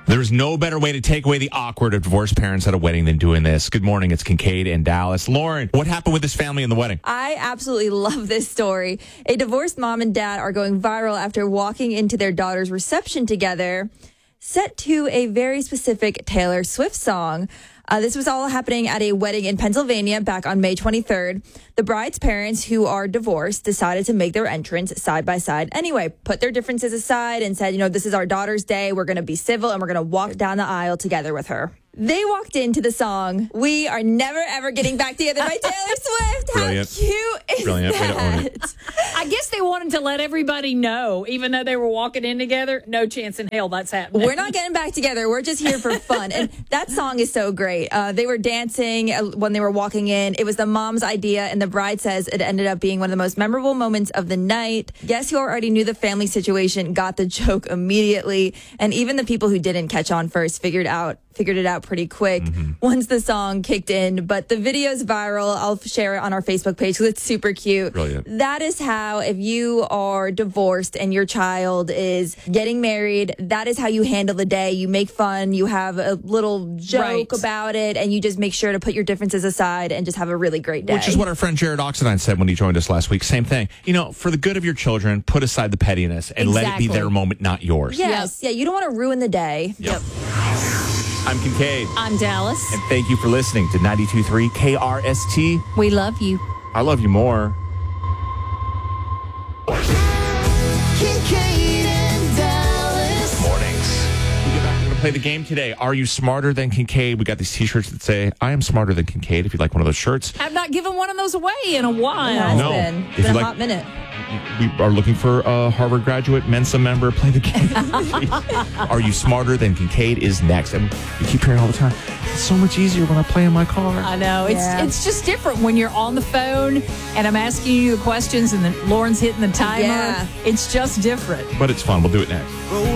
There's no better way to take away the awkward of divorced parents at a wedding than doing this. Good morning. It's Kincaid and Dallas. Lauren, what happened with this family in the wedding? I absolutely love this story. A divorced mom and dad are going viral after walking into their daughter's reception together, set to a very specific Taylor Swift song. This was all happening at a wedding in Pennsylvania back on May 23rd. The bride's parents, who are divorced, decided to make their entrance side by side anyway, put their differences aside and said, this is our daughter's day. We're going to be civil and we're going to walk down the aisle together with her. They walked into the song, "We Are Never Ever Getting Back Together" by Taylor Swift. Brilliant. How cute is Brilliant. that? Way to own it. I guess they wanted to let everybody know, even though they were walking in together, no chance in hell that's happening. We're not getting back together. We're just here for fun. And that song is so great. They were dancing when they were walking in. It was the mom's idea, and the bride says it ended up being one of the most memorable moments of the night. Guests who already knew the family situation got the joke immediately, and even the people who didn't catch on first figured it out pretty quick once the song kicked in. But the video's viral. I'll share it on our Facebook page because it's super cute. Brilliant. That is how, if you are divorced and your child is getting married, that is how you handle the day. You make fun, you have a little joke about it, and you just make sure to put your differences aside and just have a really great day. Which is what our friend Jared Oxidine said when he joined us last week. Same thing. For the good of your children, put aside the pettiness and let it be their moment, not yours. Yes. Yeah, you don't want to ruin the day. Yep. I'm Kincaid. I'm Dallas. And thank you for listening to 92.3 KRST. We love you. I love you more. Kincaid and Dallas. Mornings. We get back. We're going to play the game today. Are you smarter than Kincaid? We got these t-shirts that say, "I am smarter than Kincaid." If you'd like one of those shirts. I've not given one of those away in a while. It has No. been. If It's been you a like- hot minute. We are looking for a Harvard graduate, Mensa member. Play the game. Are you smarter than Kincaid is next. And we keep hearing all the time, it's so much easier when I play in my car. I know. It's just different when you're on the phone and I'm asking you the questions and then Lauren's hitting the timer. Yeah. It's just different. But it's fun. We'll do it next. Well,